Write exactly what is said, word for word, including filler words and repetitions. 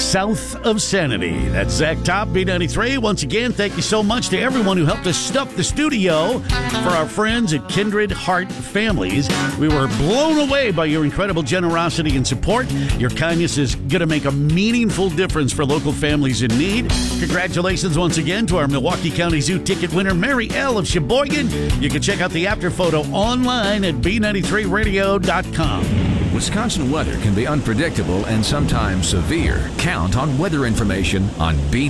south of Sanity. That's Zach Top, B ninety-three. Once again, thank you so much to everyone who helped us stuff the studio for our friends at Kindred Heart Families. We were blown away by your incredible generosity and support. Your kindness is going to make a meaningful difference for local families in need. Congratulations once again to our Milwaukee County Zoo ticket winner, Mary L. of Sheboygan. You can check out the after photo online at b ninety-three radio dot com. Wisconsin weather can be unpredictable and sometimes severe. Count on weather information on B